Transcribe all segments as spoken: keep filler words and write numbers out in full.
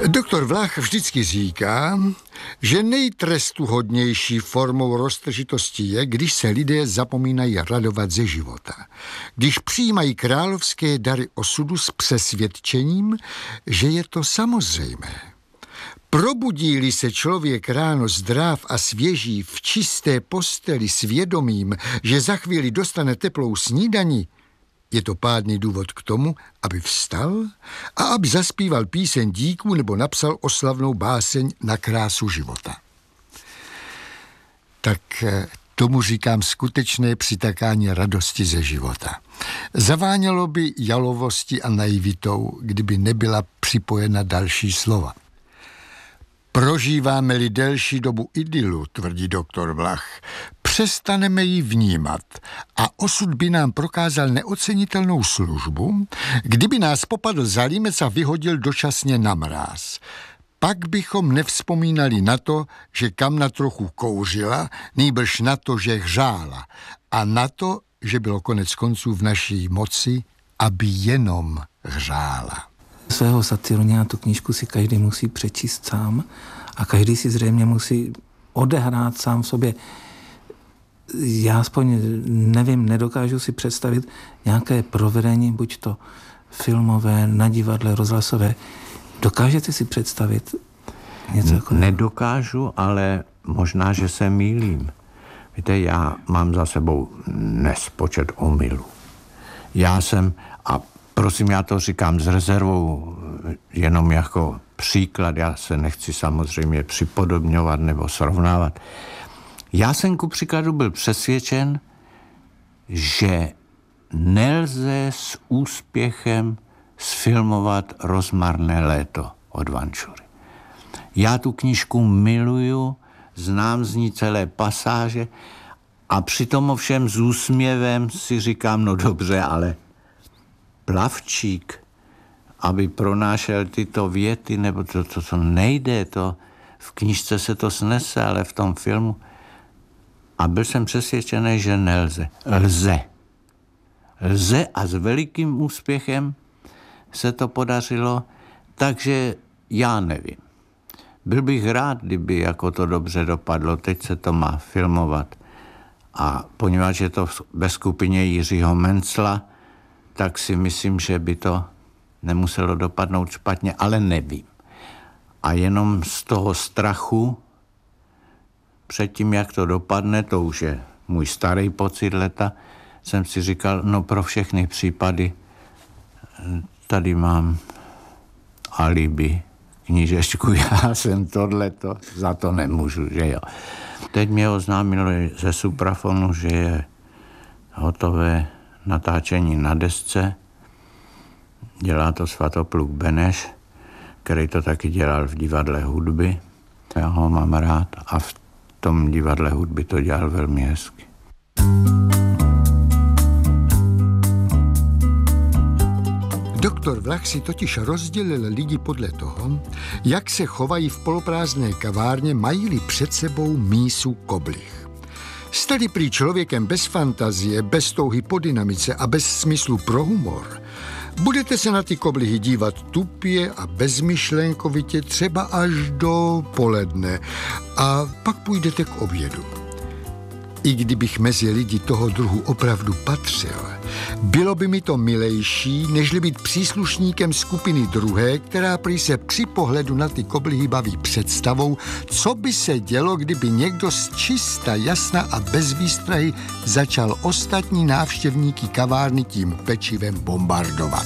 Doktor Vlach vždycky říká, že nejtrestuhodnější formou roztržitosti je, když se lidé zapomínají radovat ze života. Když přijímají královské dary osudu s přesvědčením, že je to samozřejmé. Probudí-li se člověk ráno zdrav a svěží v čisté posteli s vědomím, že za chvíli dostane teplou snídani, je to pádný důvod k tomu, aby vstal a aby zaspíval píseň díků nebo napsal oslavnou báseň na krásu života. Tak tomu říkám skutečné přitakání radosti ze života. Zavánělo by jalovostí a naivitou, kdyby nebyla připojena další slova. Prožíváme-li delší dobu idylu, tvrdí doktor Vlach, přestaneme ji vnímat a osud by nám prokázal neocenitelnou službu, kdyby nás popadl za límec a vyhodil dočasně na mráz. Pak bychom nevzpomínali na to, že kamna trochu kouřila, nýbrž na to, že hřála a na to, že bylo konec konců v naší moci, aby jenom hřála. Svého Saturnia, tu knížku si každý musí přečíst sám a každý si zřejmě musí odehrát sám v sobě. Já aspoň nevím, nedokážu si představit nějaké provedení, buď to filmové, na divadle, rozhlasové. Dokážete si představit něco jako... Nedokážu, ale možná, že se mýlím. Víte, já mám za sebou nespočet omylů. Já jsem... a prosím, já to říkám s rezervou jenom jako příklad, já se nechci samozřejmě připodobňovat nebo srovnávat. Já jsem ku příkladu byl přesvědčen, že nelze s úspěchem sfilmovat Rozmarné léto od Vančury. Já tu knížku miluju, znám z ní celé pasáže a přitom ovšem s úsměvem si říkám, no dobře, ale Plavčík, aby pronášel tyto věty, nebo to, to, to nejde, to v knížce se to snese, ale v tom filmu. A byl jsem přesvědčený, že nelze. Lze. Lze a s velikým úspěchem se to podařilo, takže já nevím. Byl bych rád, kdyby jako to dobře dopadlo, teď se to má filmovat. A poněvadž je to ve skupině Jiřího Mencla, tak si myslím, že by to nemuselo dopadnout špatně, ale nevím. A jenom z toho strachu před tím, jak to dopadne, to už je můj starý pocit leta, jsem si říkal, no pro všechny případy tady mám alibi, knížečku, já jsem tohleto, za to nemůžu, že jo. Teď mě oznámili ze Suprafonu, že je hotové natáčení na desce. Dělá to Svatopluk Beneš, který to taky dělal v divadle hudby. Já ho mám rád a v tom divadle hudby to dělal velmi hezky. Doktor Vlach si totiž rozdělil lidi podle toho, jak se chovají v poloprázdné kavárně, mají-li před sebou mísu koblih. Jste-li prý člověkem bez fantazie, bez touhy po dynamice a bez smyslu pro humor, budete se na ty koblihy dívat tupě a bezmyšlenkovitě třeba až do poledne a pak půjdete k obědu. I kdybych mezi lidi toho druhu opravdu patřil, bylo by mi to milejší, nežli být příslušníkem skupiny druhé, která prý se při pohledu na ty koblihy baví představou, co by se dělo, kdyby někdo z čista, jasna a bez výstrahy začal ostatní návštěvníky kavárny tím pečivem bombardovat.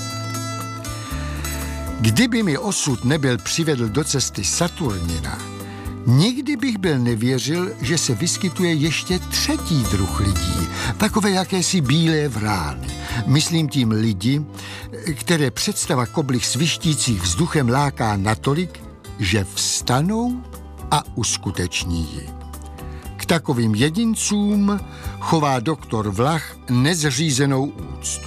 Kdyby mi osud nebyl přivedl do cesty Saturnina, nikdy bych byl nevěřil, že se vyskytuje ještě třetí druh lidí, takové jakési bílé vrány. Myslím tím lidi, které představa koblih svištících vzduchem láká natolik, že vstanou a uskuteční ji. K takovým jedincům chová doktor Vlach nezřízenou úctu.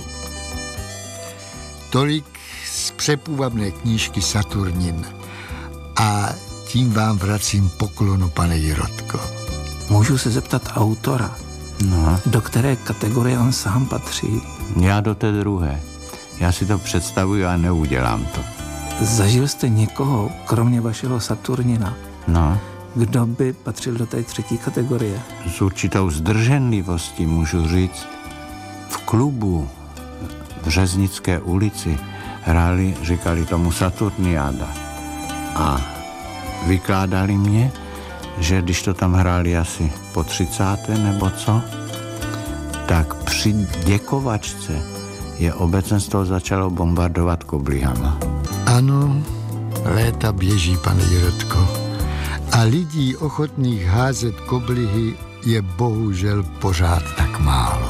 Tolik z přepůvabné knížky Saturnin. A tím vám vracím poklonu, pane Jirotko. Můžu se zeptat autora, No. do které kategorie on sám patří? Já do té druhé. Já si to představuji a neudělám to. Zažil jste někoho, kromě vašeho Saturnina, No, kdo by patřil do té třetí kategorie? s určitou zdrženlivostí můžu říct, v klubu v Řeznické ulici hráli, říkali tomu Saturniáda. A vykládali mě, že když to tam hráli asi po třicáté nebo co, tak při děkovačce je obecenstvo začalo bombardovat koblihama. Ano, léta běží, pane Jirotko. A lidí ochotných házet koblihy je bohužel pořád tak málo.